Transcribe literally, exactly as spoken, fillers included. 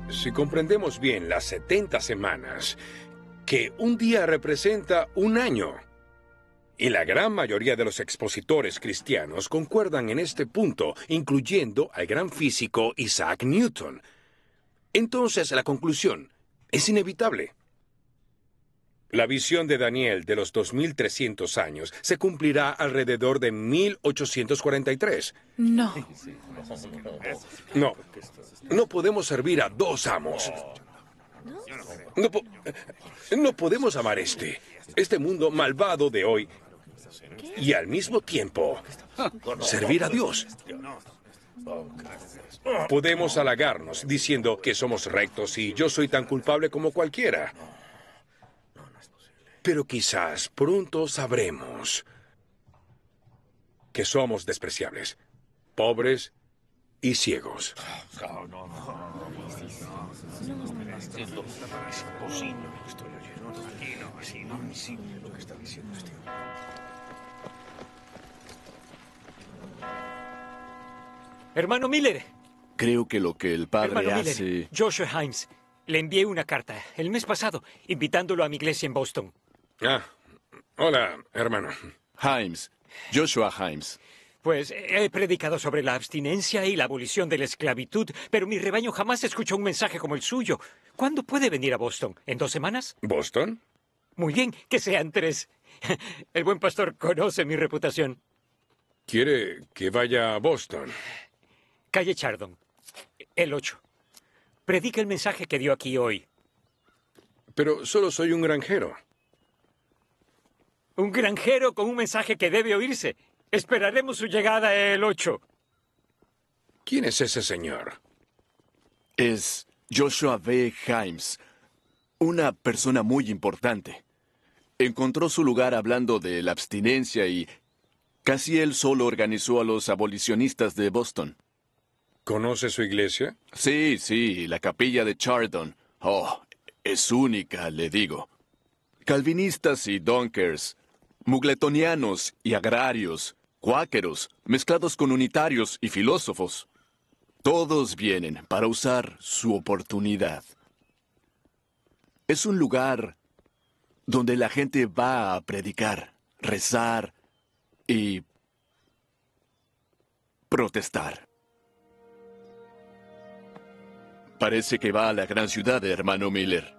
Si comprendemos bien las setenta semanas, que un día representa un año, y la gran mayoría de los expositores cristianos concuerdan en este punto, incluyendo al gran físico Isaac Newton. Entonces, la conclusión es inevitable. La visión de Daniel de los dos mil trescientos años se cumplirá alrededor de mil ochocientos cuarenta y tres. No. No, no podemos servir a dos amos. No, po- no podemos amar este, este mundo malvado de hoy y al mismo tiempo servir a Dios. Podemos halagarnos diciendo que somos rectos y yo soy tan culpable como cualquiera. Pero quizás pronto sabremos que somos despreciables, pobres y ciegos. Hermano Miller. Creo que lo que el padre Hermano hace... Miller, Joshua Himes. Le envié una carta el mes pasado, invitándolo a mi iglesia en Boston. Ah, hola, hermano. Himes, Joshua Himes. Pues he predicado sobre la abstinencia y la abolición de la esclavitud, pero mi rebaño jamás escuchó un mensaje como el suyo. ¿Cuándo puede venir a Boston? ¿En dos semanas? ¿Boston? Muy bien, que sean tres. El buen pastor conoce mi reputación. ¿Quiere que vaya a Boston? Calle Chardon, el ocho. Predica el mensaje que dio aquí hoy. Pero solo soy un granjero. Un granjero con un mensaje que debe oírse. Esperaremos su llegada el ocho. ¿Quién es ese señor? Es Joshua B. Himes, una persona muy importante. Encontró su lugar hablando de la abstinencia y casi él solo organizó a los abolicionistas de Boston. ¿Conoce su iglesia? Sí, sí, la capilla de Chardon. Oh, es única, le digo. Calvinistas y donkers, mugletonianos y agrarios, cuáqueros, mezclados con unitarios y filósofos. Todos vienen para usar su oportunidad. Es un lugar donde la gente va a predicar, rezar y protestar. Parece que va a la gran ciudad, hermano Miller.